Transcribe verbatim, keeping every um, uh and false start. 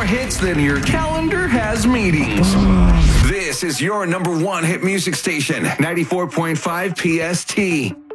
hits than your calendar has meetings. This is your number one hit music station, ninety-four point five P S T.